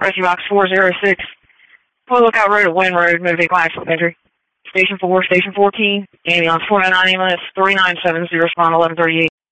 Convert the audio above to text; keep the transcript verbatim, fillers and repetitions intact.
Rescue Box four zero six. Pull Lookout Road at Wynn Road, motor vehicle accident entry. Station four, Station fourteen, ambulance four nine nine E M S three nine seven zero, respond eleven thirty-eight.